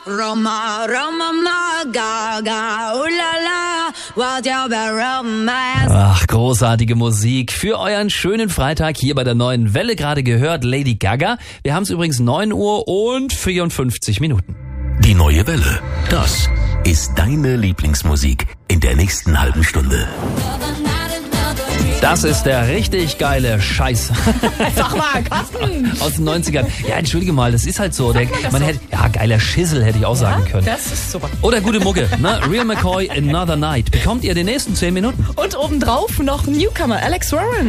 Roma, Roma, Gaga, ulala, what your romance. Ach, großartige Musik für euren schönen Freitag hier bei der Neuen Welle. Gerade gehört Lady Gaga. Wir haben es übrigens 9 Uhr und 54 Minuten. Die Neue Welle, das ist deine Lieblingsmusik in der nächsten halben Stunde. Das ist der richtig geile Scheiß. Sag mal, Carsten. Aus den 90ern. Ja, entschuldige mal, das ist halt so. Geiler Schissel hätte ich auch sagen können. Das ist super. Oder gute Mucke, ne? Real McCoy, Another Night. Bekommt ihr den nächsten 10 Minuten. Und obendrauf noch Newcomer, Alex Warren.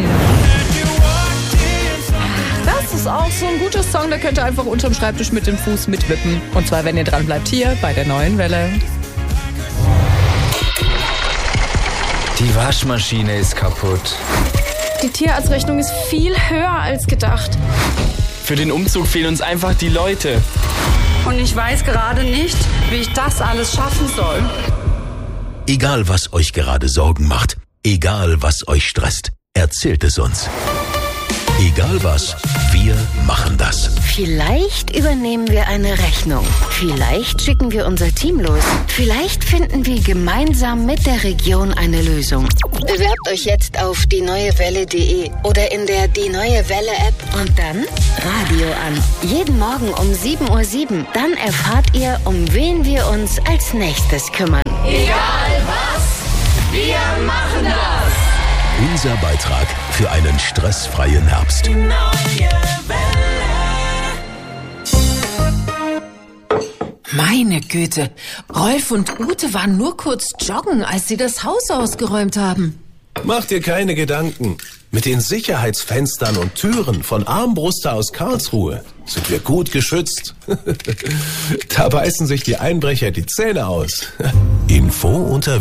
Das ist auch so ein guter Song, da könnt ihr einfach unterm Schreibtisch mit dem Fuß mitwippen. Und zwar, wenn ihr dran bleibt, hier bei der Neuen Welle. Die Waschmaschine ist kaputt. Die Tierarztrechnung ist viel höher als gedacht. Für den Umzug fehlen uns einfach die Leute. Und ich weiß gerade nicht, wie ich das alles schaffen soll. Egal, was euch gerade Sorgen macht, egal, was euch stresst, erzählt es uns. Egal was, wir machen das. Vielleicht übernehmen wir eine Rechnung. Vielleicht schicken wir unser Team los. Vielleicht finden wir gemeinsam mit der Region eine Lösung. Bewerbt euch jetzt auf dieneuewelle.de oder in der Die Neue Welle App und dann Radio an. Jeden Morgen um 7:07 Uhr. Dann erfahrt ihr, um wen wir uns als nächstes kümmern. Egal was, wir machen das. Unser Beitrag für einen stressfreien Herbst. Meine Güte, Rolf und Ute waren nur kurz joggen, als sie das Haus ausgeräumt haben. Mach dir keine Gedanken. Mit den Sicherheitsfenstern und Türen von Armbruster aus Karlsruhe sind wir gut geschützt. Da beißen sich die Einbrecher die Zähne aus. Info unter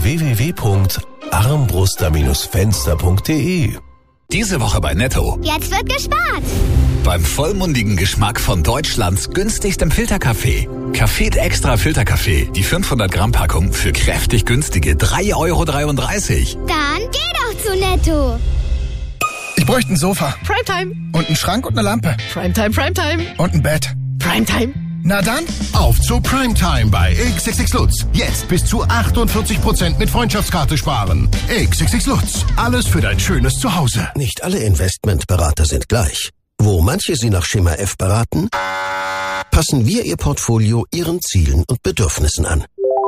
www.armbruster-fenster.de. Diese Woche bei Netto. Jetzt wird gespart. Beim vollmundigen Geschmack von Deutschlands günstigstem Filterkaffee. Café Extra Filterkaffee. Die 500 Gramm Packung für kräftig günstige 3,33 Euro. Dann geh doch zu Netto. Ich bräuchte ein Sofa. Primetime. Und einen Schrank und eine Lampe. Primetime, Primetime. Und ein Bett. Primetime. Na dann, auf zu Primetime bei XXX Lutz. Jetzt bis zu 48% mit Freundschaftskarte sparen. XXX Lutz. Alles für dein schönes Zuhause. Nicht alle Investmentberater sind gleich. Wo manche Sie nach Schema F beraten, passen wir Ihr Portfolio Ihren Zielen und Bedürfnissen an.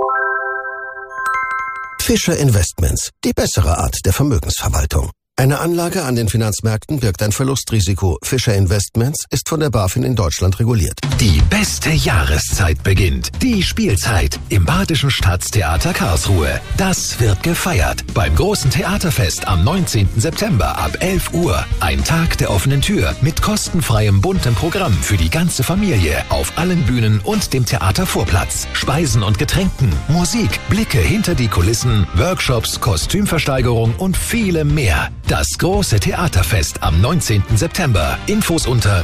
Fischer Investments, die bessere Art der Vermögensverwaltung. Eine Anlage an den Finanzmärkten birgt ein Verlustrisiko. Fischer Investments ist von der BaFin in Deutschland reguliert. Die beste Jahreszeit beginnt. Die Spielzeit im Badischen Staatstheater Karlsruhe. Das wird gefeiert beim großen Theaterfest am 19. September ab 11 Uhr. Ein Tag der offenen Tür mit kostenfreiem buntem Programm für die ganze Familie auf allen Bühnen und dem Theatervorplatz. Speisen und Getränken, Musik, Blicke hinter die Kulissen, Workshops, Kostümversteigerung und viele mehr. Das große Theaterfest am 19. September. Infos unter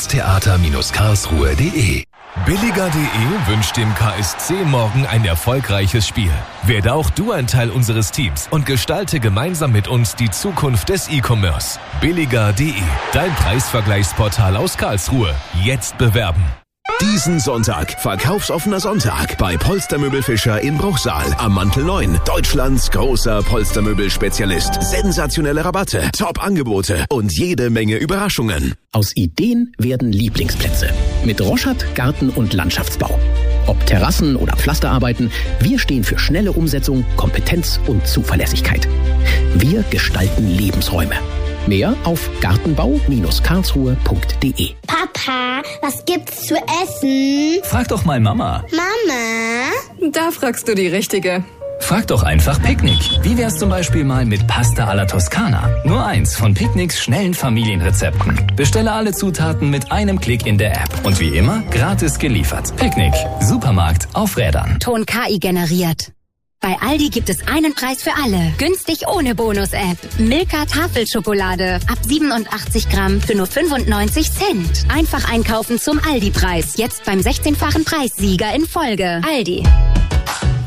staatstheater-karlsruhe.de. Billiger.de wünscht dem KSC morgen ein erfolgreiches Spiel. Werde auch du ein Teil unseres Teams und gestalte gemeinsam mit uns die Zukunft des E-Commerce. Billiger.de, dein Preisvergleichsportal aus Karlsruhe. Jetzt bewerben. Diesen Sonntag, verkaufsoffener Sonntag bei Polstermöbel Fischer in Bruchsal am Mantel 9. Deutschlands großer Polstermöbel-Spezialist. Sensationelle Rabatte, Top-Angebote und jede Menge Überraschungen. Aus Ideen werden Lieblingsplätze. Mit Roschat Garten- und Landschaftsbau. Ob Terrassen oder Pflasterarbeiten, wir stehen für schnelle Umsetzung, Kompetenz und Zuverlässigkeit. Wir gestalten Lebensräume. Mehr auf gartenbau-karlsruhe.de. Papa, was gibt's zu essen? Frag doch mal Mama. Mama? Da fragst du die Richtige. Frag doch einfach Picknick. Wie wär's zum Beispiel mal mit Pasta alla Toskana? Nur eins von Picknicks schnellen Familienrezepten. Bestelle alle Zutaten mit einem Klick in der App. Und wie immer, gratis geliefert. Picknick. Supermarkt auf Rädern. Ton KI generiert. Bei Aldi gibt es einen Preis für alle. Günstig ohne Bonus-App. Milka Tafelschokolade. Ab 87 Gramm für nur 95 Cent. Einfach einkaufen zum Aldi-Preis. Jetzt beim 16-fachen Preissieger in Folge. Aldi.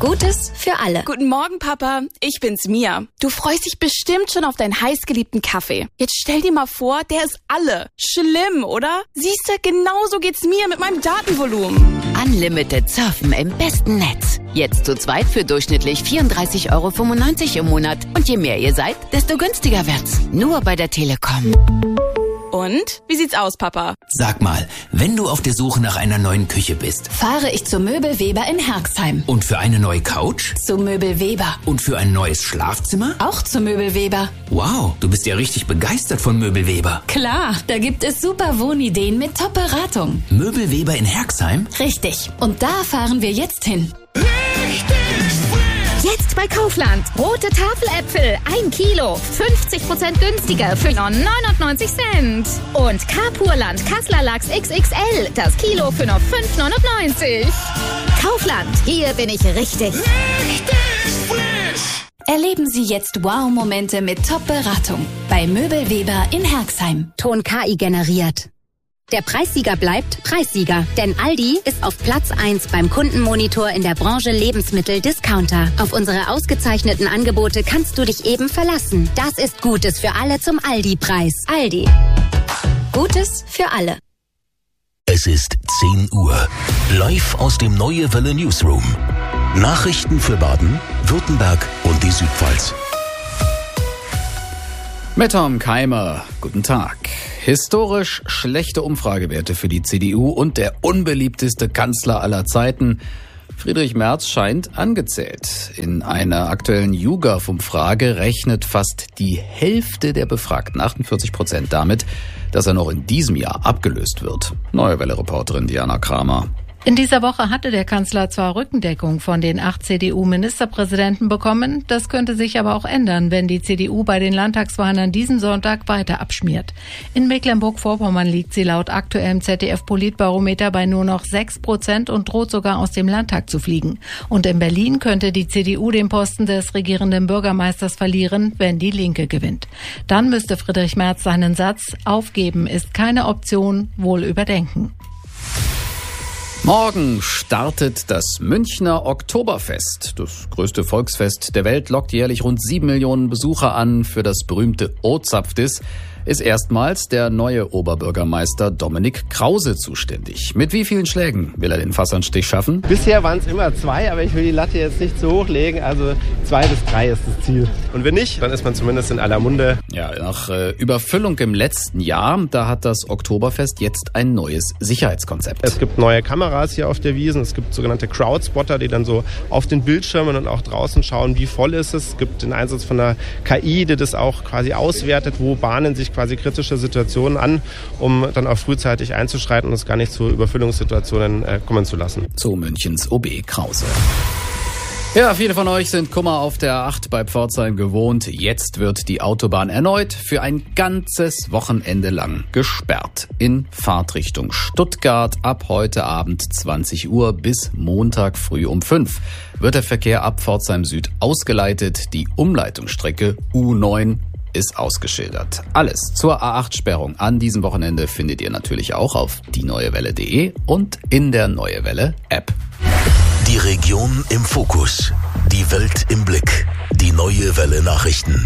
Gutes für alle. Guten Morgen, Papa. Ich bin's, Mia. Du freust dich bestimmt schon auf deinen heißgeliebten Kaffee. Jetzt stell dir mal vor, der ist alle. Schlimm, oder? Siehste, genauso geht's mir mit meinem Datenvolumen. Unlimited Surfen im besten Netz. Jetzt zu zweit für durchschnittlich 34,95 € im Monat. Und je mehr ihr seid, desto günstiger wird's. Nur bei der Telekom. Und? Wie sieht's aus, Papa? Sag mal, wenn du auf der Suche nach einer neuen Küche bist. Fahre ich zu Möbel Weber in Herxheim. Und für eine neue Couch? Zu Möbel Weber. Und für ein neues Schlafzimmer? Auch zu Möbel Weber. Wow, du bist ja richtig begeistert von Möbel Weber. Klar, da gibt es super Wohnideen mit Top-Beratung. Möbel Weber in Herxheim? Richtig. Und da fahren wir jetzt hin. Jetzt bei Kaufland. Rote Tafeläpfel, 1 Kilo. 50% günstiger für nur 99 Cent. Und Carpurland Kassler Lachs XXL. Das Kilo für nur 5,99. Kaufland, hier bin ich richtig. Erleben Sie jetzt Wow-Momente mit Top-Beratung. Bei Möbel Weber in Herxheim. Ton KI generiert. Der Preissieger bleibt Preissieger, denn Aldi ist auf Platz 1 beim Kundenmonitor in der Branche Lebensmittel-Discounter. Auf unsere ausgezeichneten Angebote kannst du dich eben verlassen. Das ist Gutes für alle zum Aldi-Preis. Aldi. Gutes für alle. Es ist 10 Uhr. Live aus dem Neue Welle Newsroom. Nachrichten für Baden, Württemberg und die Südpfalz. Mit Tom Keimer. Guten Tag. Historisch schlechte Umfragewerte für die CDU und der unbeliebteste Kanzler aller Zeiten. Friedrich Merz scheint angezählt. In einer aktuellen YouGov-Umfrage rechnet fast die Hälfte der Befragten, 48%, damit, dass er noch in diesem Jahr abgelöst wird. Neue Welle-Reporterin Diana Kramer. In dieser Woche hatte der Kanzler zwar Rückendeckung von den 8 CDU-Ministerpräsidenten bekommen, das könnte sich aber auch ändern, wenn die CDU bei den Landtagswahlen an diesem Sonntag weiter abschmiert. In Mecklenburg-Vorpommern liegt sie laut aktuellem ZDF-Politbarometer bei nur noch 6% und droht sogar aus dem Landtag zu fliegen. Und in Berlin könnte die CDU den Posten des regierenden Bürgermeisters verlieren, wenn die Linke gewinnt. Dann müsste Friedrich Merz seinen Satz "Aufgeben ist keine Option" wohl überdenken. Morgen startet das Münchner Oktoberfest. Das größte Volksfest der Welt lockt jährlich rund 7 Millionen Besucher an. Für das berühmte O-Zapftis ist erstmals der neue Oberbürgermeister Dominik Krause zuständig. Mit wie vielen Schlägen will er den Fassanstich schaffen? Bisher waren es immer 2, aber ich will die Latte jetzt nicht zu hoch legen. Also 2 bis 3 ist das Ziel. Und wenn nicht, dann ist man zumindest in aller Munde. Ja, nach Überfüllung im letzten Jahr, da hat das Oktoberfest jetzt ein neues Sicherheitskonzept. Es gibt neue Kameras hier auf der Wiesn. Es gibt sogenannte Crowdspotter, die dann so auf den Bildschirmen und auch draußen schauen, wie voll ist es. Es gibt den Einsatz von einer KI, die das auch quasi auswertet, wo bahnen sich quasi kritische Situationen an, um dann auch frühzeitig einzuschreiten und es gar nicht zu Überfüllungssituationen kommen zu lassen. So Münchens OB Krause. Ja, viele von euch sind Kummer auf der A8 bei Pforzheim gewohnt. Jetzt wird die Autobahn erneut für ein ganzes Wochenende lang gesperrt. In Fahrtrichtung Stuttgart ab heute Abend 20 Uhr bis Montag früh um 5 wird der Verkehr ab Pforzheim Süd ausgeleitet. Die Umleitungsstrecke U9 ist ausgeschildert. Alles zur A8-Sperrung an diesem Wochenende findet ihr natürlich auch auf dieneuewelle.de und in der Neue Welle App. Die Region im Fokus. Die Welt im Blick. Die Neue Welle Nachrichten.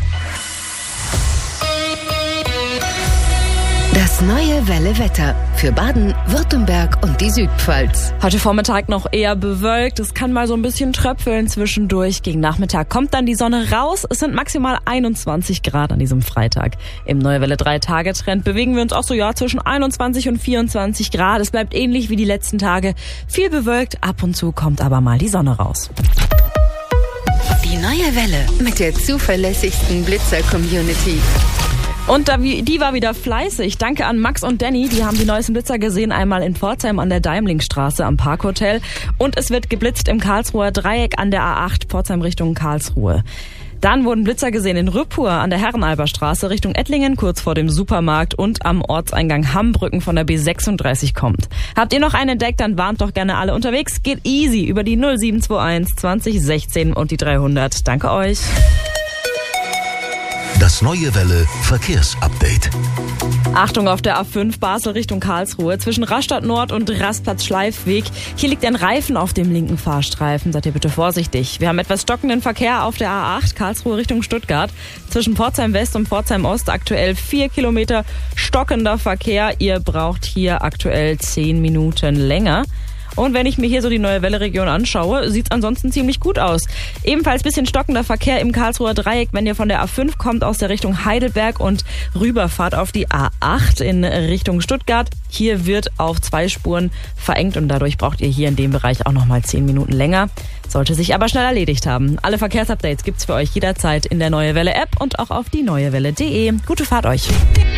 Das Neue Welle Wetter für Baden, Württemberg und die Südpfalz. Heute Vormittag noch eher bewölkt. Es kann mal so ein bisschen tröpfeln zwischendurch. Gegen Nachmittag kommt dann die Sonne raus. Es sind maximal 21 Grad an diesem Freitag. Im Neue Welle 3-Tage-Trend bewegen wir uns auch so zwischen 21 und 24 Grad. Es bleibt ähnlich wie die letzten Tage. Viel bewölkt, ab und zu kommt aber mal die Sonne raus. Die Neue Welle mit der zuverlässigsten Blitzer-Community. Und die war wieder fleißig. Danke an Max und Danny. Die haben die neuesten Blitzer gesehen. Einmal in Pforzheim an der Daimlingstraße am Parkhotel. Und es wird geblitzt im Karlsruher Dreieck an der A8 Pforzheim Richtung Karlsruhe. Dann wurden Blitzer gesehen in Rüppur an der Herrenalberstraße Richtung Ettlingen, kurz vor dem Supermarkt und am Ortseingang Hammbrücken von der B36 kommt. Habt ihr noch einen entdeckt, dann warnt doch gerne alle unterwegs. Geht easy über die 0721 2016 und die 300. Danke euch. Das Das Neue Welle Verkehrsupdate. Achtung auf der A5 Basel Richtung Karlsruhe. Zwischen Rastatt Nord und Rastplatz Schleifweg. Hier liegt ein Reifen auf dem linken Fahrstreifen. Seid ihr bitte vorsichtig. Wir haben etwas stockenden Verkehr auf der A8 Karlsruhe Richtung Stuttgart. Zwischen Pforzheim West und Pforzheim Ost aktuell 4 Kilometer stockender Verkehr. Ihr braucht hier aktuell 10 Minuten länger. Und wenn ich mir hier so die Neue Welle-Region anschaue, sieht's ansonsten ziemlich gut aus. Ebenfalls bisschen stockender Verkehr im Karlsruher Dreieck, wenn ihr von der A5 kommt aus der Richtung Heidelberg und rüberfahrt auf die A8 in Richtung Stuttgart. Hier wird auf 2 Spuren verengt und dadurch braucht ihr hier in dem Bereich auch nochmal 10 Minuten länger. Sollte sich aber schnell erledigt haben. Alle Verkehrsupdates gibt's für euch jederzeit in der Neue Welle App und auch auf dieneuewelle.de. Gute Fahrt euch.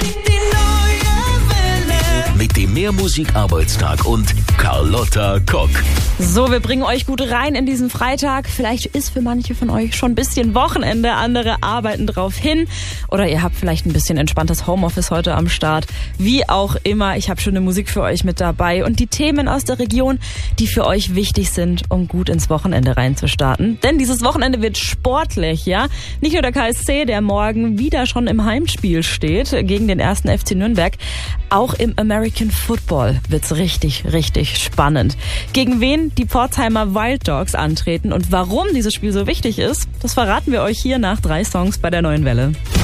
Mit dem Mehrmusik-Arbeitstag und Carlotta Kock. So, wir bringen euch gut rein in diesen Freitag. Vielleicht ist für manche von euch schon ein bisschen Wochenende, andere arbeiten drauf hin. Oder ihr habt vielleicht ein bisschen entspanntes Homeoffice heute am Start. Wie auch immer, ich habe schöne Musik für euch mit dabei und die Themen aus der Region, die für euch wichtig sind, um gut ins Wochenende reinzustarten. Denn dieses Wochenende wird sportlich, ja. Nicht nur der KSC, der morgen wieder schon im Heimspiel steht gegen den 1. FC Nürnberg. Auch im American Football wird's richtig, richtig spannend. Gegen wen die Pforzheimer Wild Dogs antreten und warum dieses Spiel so wichtig ist, das verraten wir euch hier nach 3 Songs bei der Neuen Welle.